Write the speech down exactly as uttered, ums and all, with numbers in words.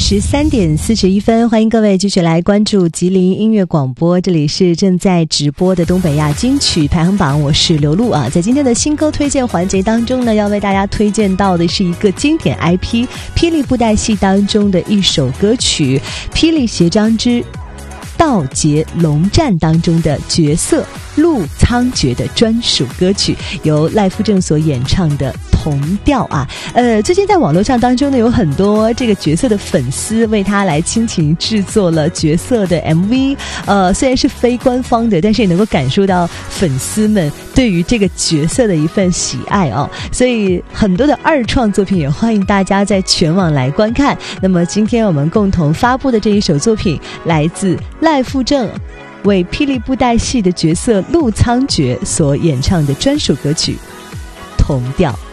十三点四十一分，欢迎各位继续来关注吉林音乐广播，这里是正在直播的东北亚金曲排行榜，我是刘露啊。在今天的新歌推荐环节当中呢，要为大家推荐到的是一个经典 I P 霹雳布袋戏当中的一首歌曲《霹雳协章之盗劫龙战》当中的角色陆苍觉的专属歌曲，由赖富正所演唱的同调啊。呃，最近在网络上当中呢，有很多这个角色的粉丝为他来倾情制作了角色的 M V， 呃，虽然是非官方的，但是也能够感受到粉丝们对于这个角色的一份喜爱哦。所以很多的二创作品也欢迎大家在全网来观看。那么今天我们共同发布的这一首作品，来自赖富正为霹雳布袋戏的角色陆苍觉所演唱的专属歌曲《同调》。